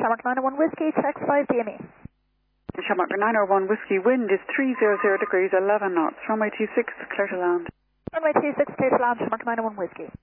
Shamrock 901 Whiskey, check 5 DME. Shamrock 901 Whiskey, wind is 300 degrees 11 knots, runway 26, clear to land. Runway 26, clear to land, Shamrock 901 Whiskey.